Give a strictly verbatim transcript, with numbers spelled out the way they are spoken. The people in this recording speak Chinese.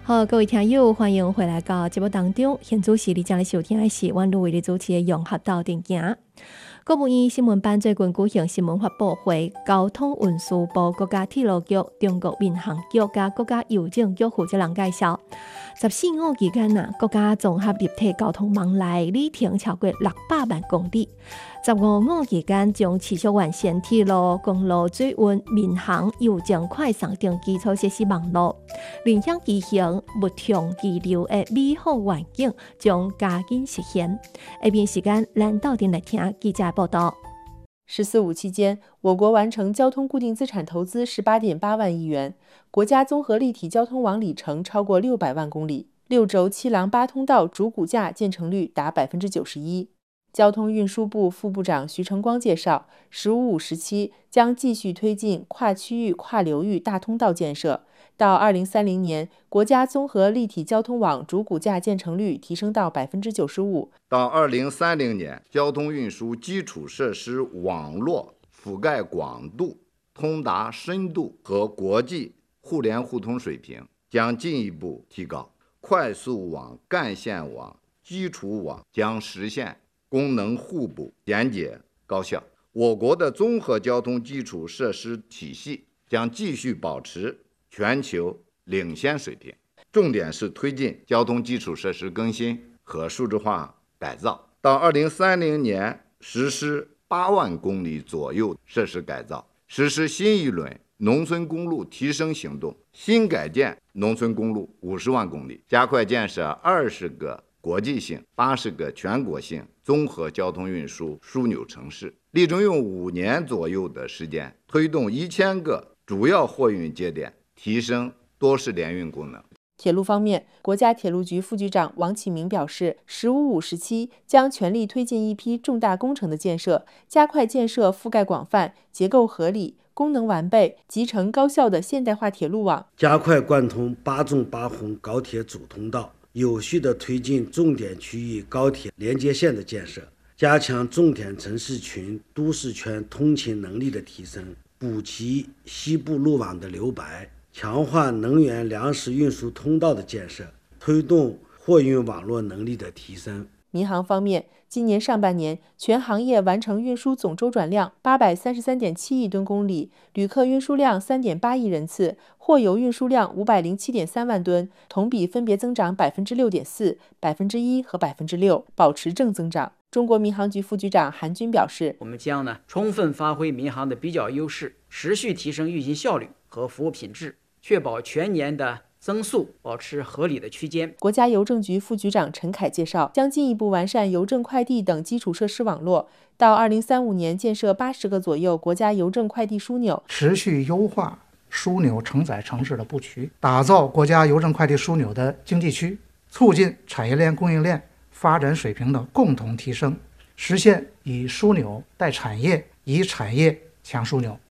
好，各位听友，欢迎回来到节目当中。现主持你将来收听的是阮为你主持的《融合道电行》。国务院新闻办最近举行新闻发布会，交通运输部、国家铁路局、中国民航局加国家邮政局负责人介绍，十四五期间啊，国家综合立体交通网内里程超过六百万公里。十五五期间将持续完善铁路、公路、水运、民航、邮政、快送等基础设施网络，面向基行物畅基流的美好环境将加紧实现。下边时间，咱到底来听记者报道。 十四五期间，我国完成交通固定资产投资十八点八万亿元，国家综合立体交通网里程超过六百万公里，六轴七廊八通道主骨架建成率达百分之九十一。交通运输部副部长徐成光介绍，十五五时期将继续推进跨区域、跨流域大通道建设。到二零三零年，国家综合立体交通网主骨架建成率提升到百分之九十五。 到二零三零年，交通运输基础设施网络覆盖广度、通达深度和国际互联互通水平将进一步提高，快速网、干线网、基础网将实现功能互补、简洁高效。我国的综合交通基础设施体系将继续保持全球领先水平，重点是推进交通基础设施更新和数字化改造。到二零三零年，实施八万公里左右设施改造，实施新一轮农村公路提升行动，新改建农村公路五十万公里，加快建设二十个国际性、八十个全国性综合交通运输枢纽城市，力争用五年左右的时间，推动一千个主要货运节点提升多式联运功能。 铁路方面，国家铁路局副局长王启明表示，十五五时期将全力推进一批重大工程的建设，加快建设覆盖广泛、结构合理、功能完备、集成高效的现代化铁路网， 加快贯通八纵八横高铁主通道，有序地推进重点区域高铁连接线的建设，加强重点城市群、都市圈通勤能力的提升，补齐西部路网的留白，强化能源粮食运输通道的建设，推动货运网络能力的提升。 民航方面，今年上半年，全行业完成运输总周转量八百三十三点七亿吨公里，旅客运输量三点八亿人次，货邮运输量五百零七点三万吨，同比分别增长百分之六点四、百分之一和百分之六，保持正增长。中国民航局副局长韩军表示， 我们将呢充分发挥民航的比较优势，持续提升运行效率和服务品质，确保全年的增速保持合理的区间。 国家邮政局副局长陈凯介绍，将进一步完善邮政快递等基础设施网络，到二零三五年建设八十个左右国家邮政快递枢纽， 持续优化枢纽承载城市的布局，打造国家邮政快递枢纽的经济区，促进产业链供应链发展水平的共同提升，实现以枢纽带产业，以产业强枢纽。